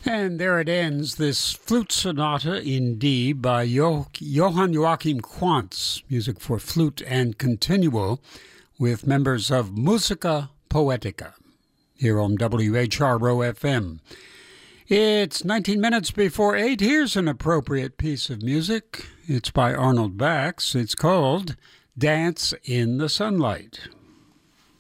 And there it ends, this flute sonata in D by Johann Joachim Quantz, music for flute and continuo, with members of Musica Poetica, here on WHRO FM. It's 19 minutes before 8. Here's an appropriate piece of music. It's by Arnold Bax. It's called Dance in the Sunlight.